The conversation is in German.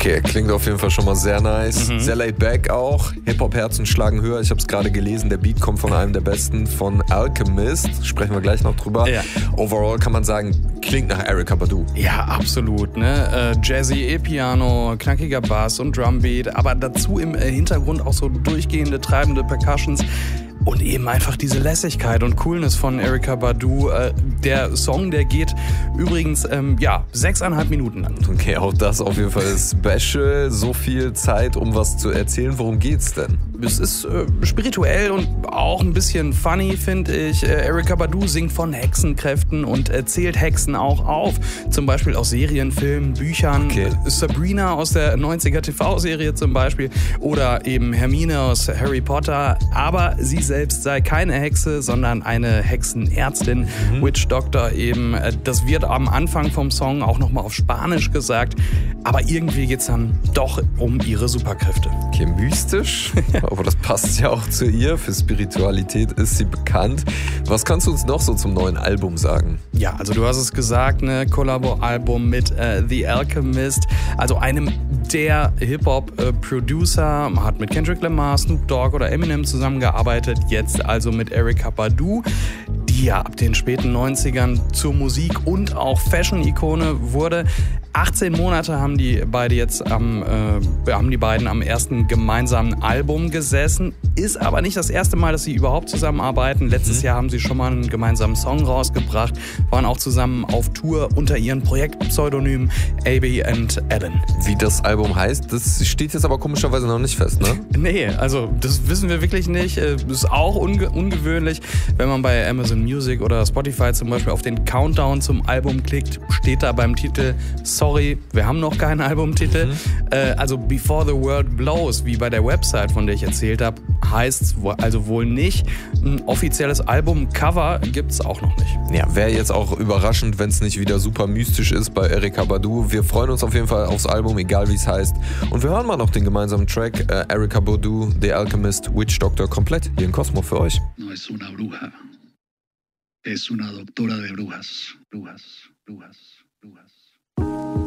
Okay, klingt auf jeden Fall schon mal sehr nice. Sehr laid back auch. Hip-Hop-Herzen schlagen höher. Ich habe es gerade gelesen, der Beat kommt von einem der besten, von Alchemist. Sprechen wir gleich noch drüber. Ja. Overall kann man sagen, klingt nach Erykah Badu. Ja, absolut. Ne? Jazzy E-Piano, knackiger Bass und Drumbeat, aber dazu im Hintergrund auch so durchgehende, treibende Percussions. Und eben einfach diese Lässigkeit und Coolness von Erykah Badu. Der Song, der geht übrigens 6,5 Minuten lang. Okay, auch das auf jeden Fall special. So viel Zeit, um was zu erzählen. Worum geht's denn? Es ist spirituell und auch ein bisschen funny, finde ich. Erykah Badu singt von Hexenkräften und zählt Hexen auch auf. Zum Beispiel aus Serien, Filmen, Büchern. Okay. Sabrina aus der 90er TV-Serie zum Beispiel. Oder eben Hermine aus Harry Potter. Aber sie selbst sei keine Hexe, sondern eine Hexenärztin, Witch Doctor eben. Das wird am Anfang vom Song auch nochmal auf Spanisch gesagt. Aber irgendwie geht's dann doch um ihre Superkräfte. Okay, mystisch, aber das passt ja auch zu ihr. Für Spiritualität ist sie bekannt. Was kannst du uns noch so zum neuen Album sagen? Ja, also du hast es gesagt, ne, Kollabo-Album mit The Alchemist, also einem der Hip-Hop-Producer, hat mit Kendrick Lamar, Snoop Dogg oder Eminem zusammengearbeitet, jetzt also mit Erykah Badu, die ja ab den späten 90ern zur Musik- und auch Fashion-Ikone wurde. 18 Monate haben die beiden am ersten gemeinsamen Album gesessen. Ist aber nicht das erste Mal, dass sie überhaupt zusammenarbeiten. Letztes Jahr haben sie schon mal einen gemeinsamen Song rausgebracht, waren auch zusammen auf Tour unter ihren Projektpseudonymen Abby and Ellen. Wie das Album heißt, das steht jetzt aber komischerweise noch nicht fest, ne? Nee, also das wissen wir wirklich nicht. Ist auch ungewöhnlich. Wenn man bei Amazon Music oder Spotify zum Beispiel auf den Countdown zum Album klickt, steht da beim Titel Sorry, wir haben noch keinen Albumtitel. Also Before the World Blows, wie bei der Website, von der ich erzählt habe, heißt also wohl nicht. Ein offizielles Albumcover gibt's auch noch nicht. Ja, wäre jetzt auch überraschend, wenn es nicht wieder super mystisch ist bei Erykah Badu. Wir freuen uns auf jeden Fall aufs Album, egal wie es heißt. Und wir hören mal noch den gemeinsamen Track Erykah Badu, The Alchemist, Witch Doctor, komplett hier in Cosmo für euch. No es una bruja, es una doctora de brujas, brujas, brujas, brujas.